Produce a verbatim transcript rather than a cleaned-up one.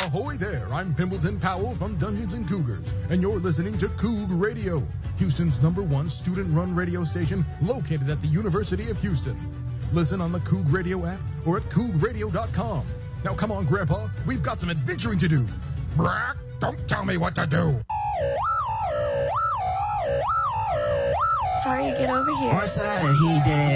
Ahoy there, I'm Pimbleton Powell from Dungeons and Cougars, and you're listening to Coug Radio, Houston's number one student-run radio station located at the University of Houston. Listen on the Coug Radio app or at coug radio dot com. Now come on, Grandpa, we've got some adventuring to do. Brack, don't tell me what to do. Sorry, get over here. On side, he dead.